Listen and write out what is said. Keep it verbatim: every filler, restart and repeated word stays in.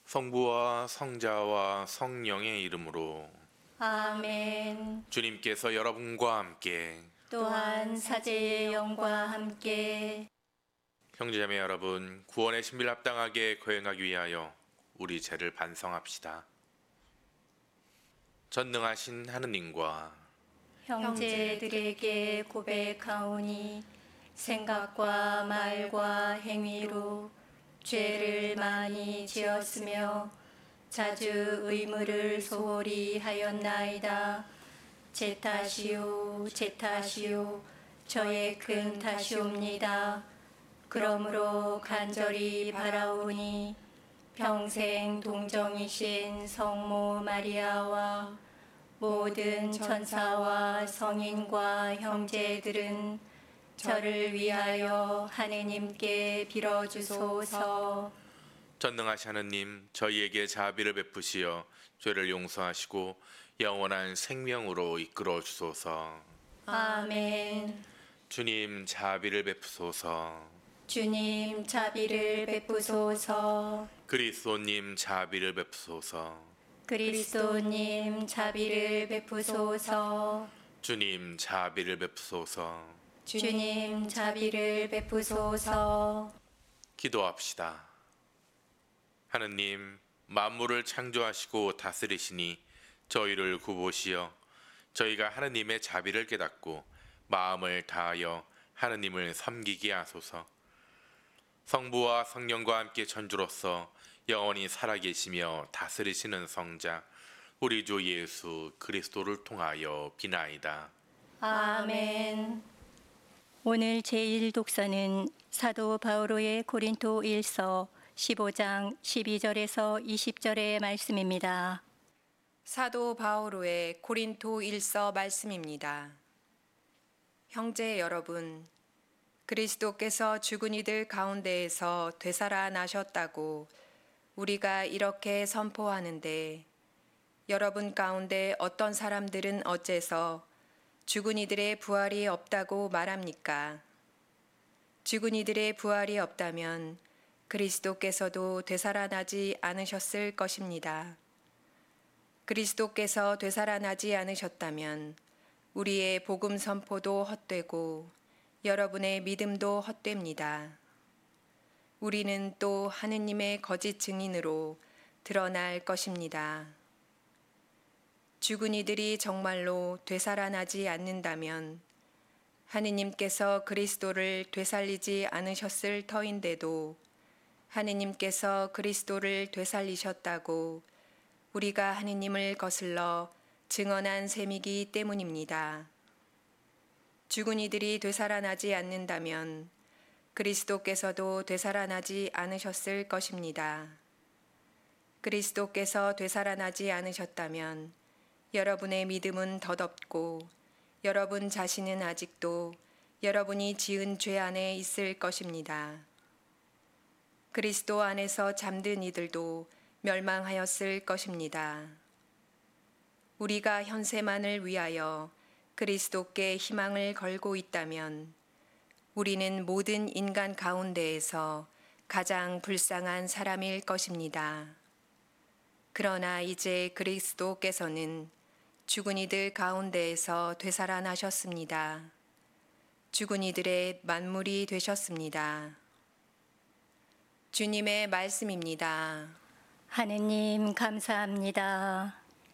성부와 성자와 성령의 이름으로. 아멘. 주님께서 여러분과 함께. 또한 사제의 영과 함께 형제자매 여러분, 구원의 신비를 합당하게 거행하기 위하여 우리 죄를 반성합시다. 전능하신 하느님과 형제들에게 고백하오니 생각과 말과 행위로 죄를 많이 지었으며 자주 의무를 소홀히 하였나이다. 제 탓이요 제 탓이요 저의 큰 탓이옵니다. 그러므로 간절히 바라오니 평생 동정이신 성모 마리아와 모든 천사와 성인과 형제들은 저를 위하여 하느님께 빌어주소서. 전능하신 하느님, 저희에게 자비를 베푸시어 죄를 용서하시고 영원한 생명으로 이끌어 주소서. 아멘. 주님, 자비를 베푸소서. 주님 자비를 베푸소서. 그리스도님, 자비를 베푸소서. 그리스도님 자비를 베푸소서. 주님, 자비를 베푸소서. 주님 자비를 베푸소서. 기도합시다. 하느님, 만물을 창조하시고 다스리시니 저희를 구보시어 저희가 하느님의 자비를 깨닫고 마음을 다하여 하느님을 섬기게 하소서. 성부와 성령과 함께 천주로서 영원히 살아계시며 다스리시는 성자 우리 주 예수 그리스도를 통하여 비나이다. 아멘. 오늘 제일 독서는 사도 바오로의 고린도 일서 십오 장 십이 절에서 이십 절의 말씀입니다. 사도 바오로의 고린도 일서 말씀입니다. 형제 여러분, 그리스도께서 죽은 이들 가운데에서 되살아나셨다고 우리가 이렇게 선포하는데 여러분 가운데 어떤 사람들은 어째서 죽은 이들의 부활이 없다고 말합니까? 죽은 이들의 부활이 없다면 그리스도께서도 되살아나지 않으셨을 것입니다. 그리스도께서 되살아나지 않으셨다면 우리의 복음 선포도 헛되고 여러분의 믿음도 헛됩니다. 우리는 또 하느님의 거짓 증인으로 드러날 것입니다. 죽은 이들이 정말로 되살아나지 않는다면 하느님께서 그리스도를 되살리지 않으셨을 터인데도 하느님께서 그리스도를 되살리셨다고 우리가 하느님을 거슬러 증언한 셈이기 때문입니다. 죽은 이들이 되살아나지 않는다면 그리스도께서도 되살아나지 않으셨을 것입니다. 그리스도께서 되살아나지 않으셨다면 여러분의 믿음은 덧없고 여러분 자신은 아직도 여러분이 지은 죄 안에 있을 것입니다. 그리스도 안에서 잠든 이들도 멸망하였을 것입니다. 우리가 현세만을 위하여 그리스도께 희망을 걸고 있다면 우리는 모든 인간 가운데에서 가장 불쌍한 사람일 것입니다. 그러나 이제 그리스도께서는 죽은 이들 가운데에서 되살아나셨습니다. 죽은 이들의 만물이 되셨습니다. 주님의 말씀입니다. 하느님 감사합니다.